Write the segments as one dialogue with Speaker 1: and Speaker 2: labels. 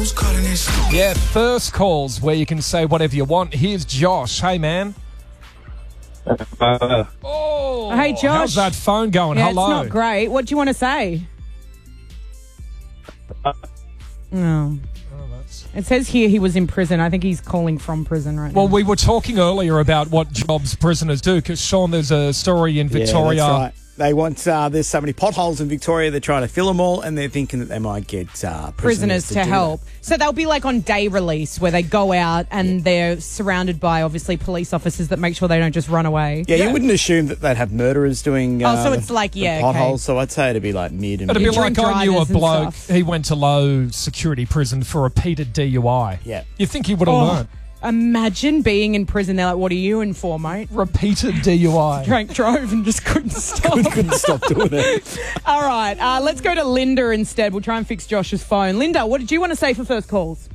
Speaker 1: Who's calling this?
Speaker 2: Yeah, first calls where you can say whatever you want. Here's Josh. Hey, man. Oh,
Speaker 3: hey, Josh.
Speaker 2: How's that phone going?
Speaker 3: Yeah,
Speaker 2: Hello.
Speaker 3: it's not great. What do you want to say? No. It says here he was in prison. I think he's calling from prison right now.
Speaker 2: Well, we were talking earlier about what jobs prisoners do because, Sean, there's a story in Victoria.
Speaker 4: Yeah, that's right. They want, there's so many potholes in Victoria, they're trying to fill them all, and they're thinking that they might get prisoners
Speaker 3: to help. So they'll be like on day release where they go out and they're surrounded by, obviously, police officers that make sure they don't just run away.
Speaker 4: Yeah, you wouldn't assume that they'd have murderers doing
Speaker 3: so it's like,
Speaker 4: the potholes, so I'd say it'd be like mid and
Speaker 2: It'd be
Speaker 4: mid.
Speaker 2: like I knew a
Speaker 3: drivers and
Speaker 2: bloke,
Speaker 3: stuff.
Speaker 2: he went to low security prison for repeated DUI.
Speaker 4: Yeah.
Speaker 2: You think he would have learned?
Speaker 3: Imagine being in prison. They're like, what are you in for, mate?
Speaker 2: Repeated DUI.
Speaker 3: Drove and just couldn't stop.
Speaker 4: Couldn't stop doing it.
Speaker 3: All right, let's go to Linda instead. We'll try and fix Josh's phone. Linda, what did you want to say for first calls?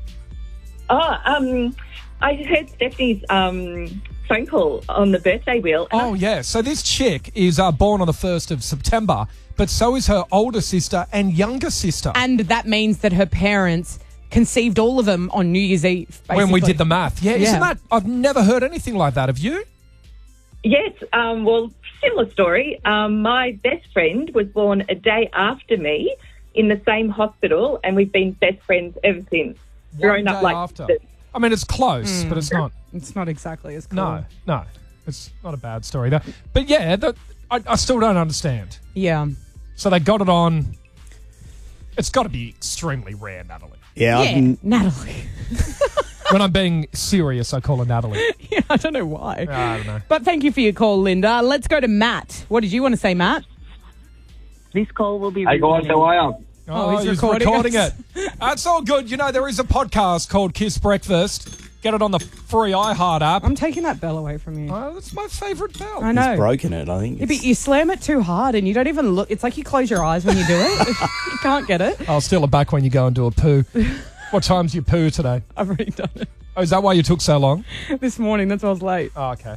Speaker 5: I heard Stephanie's phone call on the birthday wheel.
Speaker 2: Oh, yeah. So this chick is born on the 1st of September, but so is her older sister and younger sister.
Speaker 3: And that means that her parents conceived all of them on New Year's Eve, basically.
Speaker 2: When we did the math. Yeah, isn't that... I've never heard anything like that. Have you?
Speaker 5: Yes, well, similar story. My best friend was born a day after me in the same hospital, and we've been best friends ever since. Grown up like
Speaker 2: after. I mean, it's close, but it's not...
Speaker 3: It's not exactly as cool.
Speaker 2: No. It's not a bad story, though. But, yeah, I still don't understand.
Speaker 3: Yeah.
Speaker 2: So they got it on... It's got to be extremely rare, Natalie.
Speaker 4: Yeah,
Speaker 3: Natalie.
Speaker 2: When I'm being serious, I call her Natalie.
Speaker 3: Yeah, I don't know why.
Speaker 2: I don't know.
Speaker 3: But thank you for your call, Linda. Let's go to Matt. What did you want to say, Matt?
Speaker 6: This call will be...
Speaker 7: Hey guys, how are you?
Speaker 2: Oh, he's recording it. That's all good. You know, there is a podcast called Kiss Breakfast. Get it on the free iHeart app.
Speaker 3: I'm taking that bell away from you.
Speaker 2: Oh, that's my favourite bell.
Speaker 3: I know.
Speaker 4: He's broken it, I think.
Speaker 3: Yeah, but you slam it too hard and you don't even look. It's like you close your eyes when you do it. You can't get it.
Speaker 2: I'll steal it back when you go and do a poo. What time's your poo today?
Speaker 3: I've already done it.
Speaker 2: Oh, is that why you took so long?
Speaker 3: This morning, that's why I was late.
Speaker 2: Oh, okay.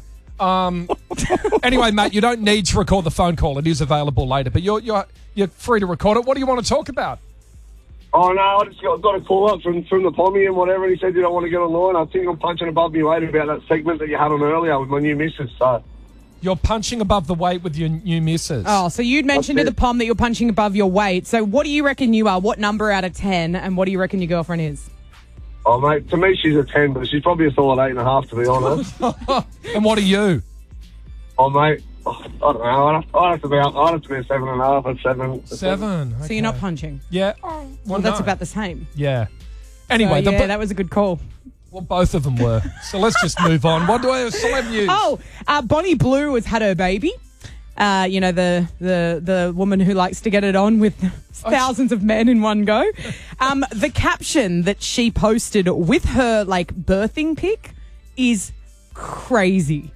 Speaker 2: Anyway, Matt, you don't need to record the phone call. It is available later, but you're free to record it. What do you want to talk about?
Speaker 7: Oh, no, I just got a call up from the Pommy and whatever, and he said you don't want to get online. I think I'm punching above my weight about that segment that you had on earlier with my new missus, so...
Speaker 2: You're punching above the weight with your new missus.
Speaker 3: Oh, so you'd mentioned to the Pom that you're punching above your weight. So what do you reckon you are? What number out of 10? And what do you reckon your girlfriend is?
Speaker 7: Oh, mate, to me she's a 10, but she's probably a solid 8.5, to be honest.
Speaker 2: And what are you?
Speaker 7: Oh, mate, I don't know. I'd have to be a 7.5 or 7.
Speaker 2: 7.
Speaker 3: So you're not punching?
Speaker 2: Yeah.
Speaker 3: Well, that's about the same.
Speaker 2: Yeah. Anyway,
Speaker 3: So, that was a good call.
Speaker 2: Well, both of them were. So let's just move on. What do I have? Celeb news.
Speaker 3: Oh, Bonnie Blue has had her baby. You know, the woman who likes to get it on with thousands of men in one go. The caption that she posted with her, birthing pic is crazy.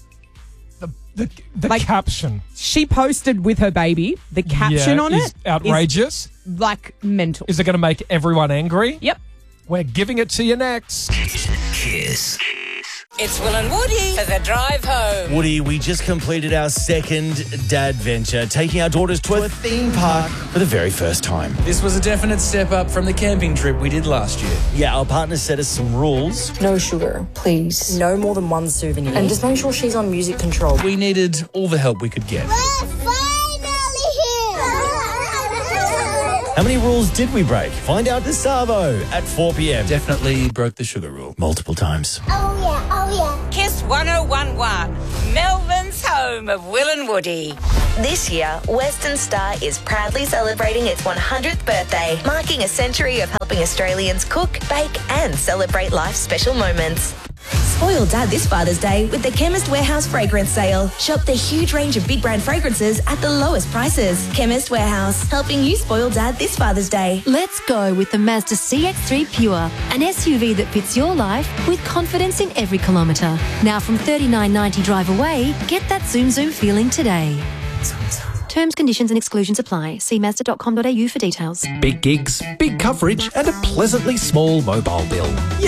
Speaker 2: The caption.
Speaker 3: She posted with her baby. The caption on
Speaker 2: is
Speaker 3: it
Speaker 2: outrageous.
Speaker 3: is mental.
Speaker 2: Is it going to make everyone angry?
Speaker 3: Yep.
Speaker 2: We're giving it to you next.
Speaker 8: Kiss. It's Will and Woody for the drive home.
Speaker 9: Woody, we just completed our second dad venture, taking our daughters to a theme park for the very first time.
Speaker 10: This was a definite step up from the camping trip we did last year.
Speaker 9: Yeah, our partner set us some rules.
Speaker 11: No sugar, please. No more than one souvenir. And just make sure she's on music control.
Speaker 10: We needed all the help we could get.
Speaker 9: How many rules did we break? Find out this Savo at 4 p.m.
Speaker 10: Definitely broke the sugar rule.
Speaker 9: Multiple times.
Speaker 8: Oh, yeah. Kiss 1011, Melbourne's home of Will and Woody.
Speaker 12: This year, Western Star is proudly celebrating its 100th birthday, marking a century of helping Australians cook, bake and celebrate life's special moments. Spoil Dad this Father's Day with the Chemist Warehouse fragrance sale. Shop the huge range of big brand fragrances at the lowest prices. Chemist Warehouse, helping you spoil Dad this Father's Day.
Speaker 13: Let's go with the Mazda CX-3 Pure, an SUV that fits your life with confidence in every kilometre. Now from $39.90 drive away, get that Zoom Zoom feeling today. Terms, conditions and exclusions apply. See Mazda.com.au for details.
Speaker 14: Big gigs, big coverage and a pleasantly small mobile bill. Yep,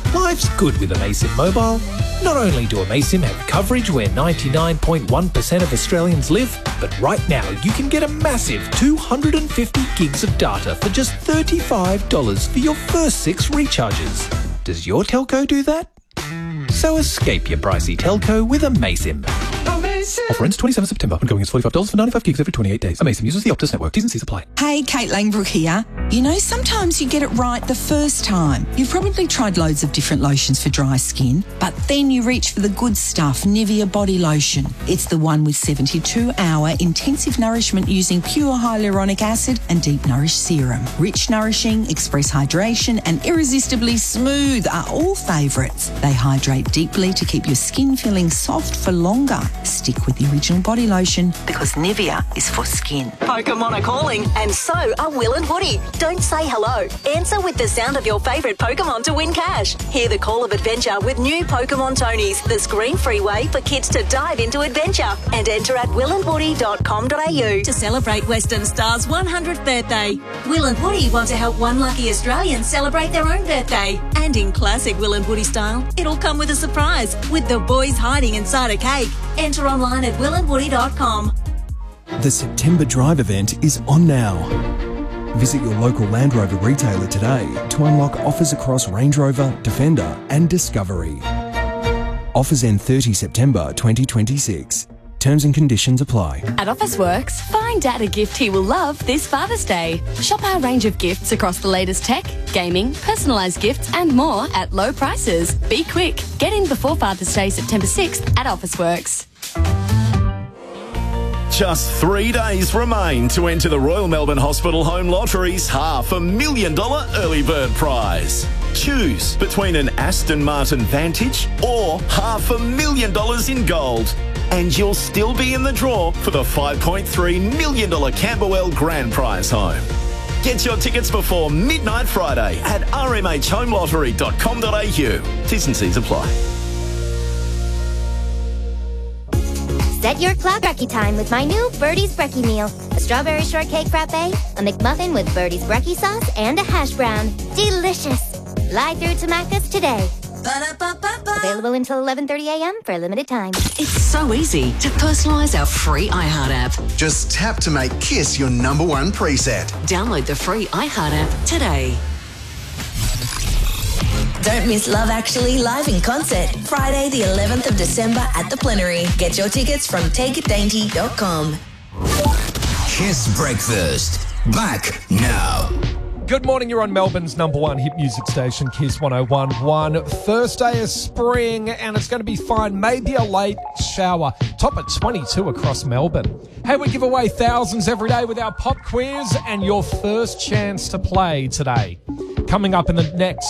Speaker 1: Life's good with Amaysim Mobile. Not only do Amaysim have coverage where 99.1% of Australians live, but right now you can get a massive 250 gigs of data for just $35 for your first 6 recharges. Does your telco do that? So escape your pricey telco with Amaysim. Offer ends 27 September. Ongoing is $45 for 95 gigs every 28 days. Amaysim uses the Optus network. T's and C's apply.
Speaker 14: Hey, Kate Langbrook here. You know, sometimes you get it right the first time. You've probably tried loads of different lotions for dry skin, but then you reach for the good stuff, Nivea Body Lotion. It's the one with 72-hour intensive nourishment using pure hyaluronic acid and deep nourish serum. Rich, nourishing, express hydration and irresistibly smooth are all favourites. They hydrate deeply to keep your skin feeling soft for longer. Stick with the original body lotion because Nivea is for skin.
Speaker 15: Pokemon are calling, and so are Will and Woody. Don't say hello. Answer with the sound of your favourite Pokemon to win cash. Hear the call of adventure with new Pokemon Tonys, the screen-free way for kids to dive into adventure. And enter at willandwoody.com.au to celebrate Western Star's 100th birthday. Will and Woody want to help one lucky Australian celebrate their own birthday. And in classic Will and Woody style, it'll come with a surprise, with the boys hiding inside a cake. Enter online at willandwoody.com.
Speaker 16: The September Drive event is on now. Visit your local Land Rover retailer today to unlock offers across Range Rover, Defender and Discovery. Offers end 30 September 2026. Terms and conditions apply.
Speaker 17: At Officeworks, find Dad a gift he will love this Father's Day. Shop our range of gifts across the latest tech, gaming, personalised gifts and more at low prices. Be quick. Get in before Father's Day, September 6th at Officeworks.
Speaker 9: Just 3 days remain to enter the Royal Melbourne Hospital Home Lottery's $500,000 early bird prize. Choose between an Aston Martin Vantage or $500,000 in gold. And you'll still be in the draw for the $5.3 million Camberwell Grand Prize home. Get your tickets before midnight Friday at rmhhomelottery.com.au. T's and C's apply.
Speaker 18: Set your clock brekkie time with my new Birdie's Brekkie meal. A strawberry shortcake frappe, a McMuffin with Birdie's Brekkie sauce, and a hash brown. Delicious! Fly through to Macca's today. Available until 11:30 a.m. for a limited time.
Speaker 19: It's so easy to personalise our free iHeart app.
Speaker 20: Just tap to make Kiss your #1 preset.
Speaker 19: Download the free iHeart app today.
Speaker 12: Don't miss Love Actually live in concert, Friday the 11th of December at the Plenary. Get your tickets from takeitdainty.com.
Speaker 21: Kiss Breakfast. Back now.
Speaker 2: Good morning, you're on Melbourne's #1 hit music station, Kiss 101.1. First day of spring, and it's going to be fine. Maybe a late shower. Top at 22 across Melbourne. Hey, we give away thousands every day with our pop quiz, and your first chance to play today. Coming up in the next